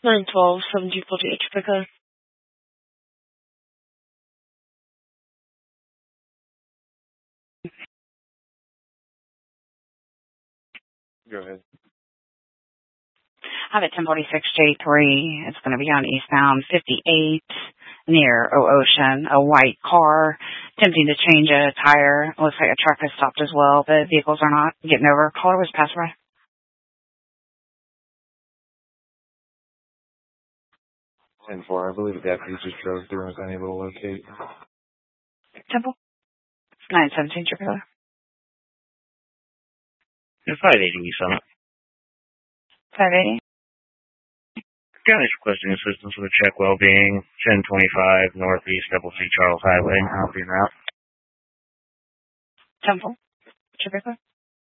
912 1748 Topeka. Go ahead. I have a 1046 J3. It's going to be on eastbound 58 near Ocean. A white car attempting to change a tire. Looks like a truck has stopped as well, but vehicles are not getting over. Caller was passed by. 10-4. I believe the deputy just drove through and was unable to locate. Temple? 917 Topeka. 580 Summit. 580. County's requesting assistance with a check well-being, 1025 Northeast Double C Charles Highway, Alpine Route. Temple? Topeka.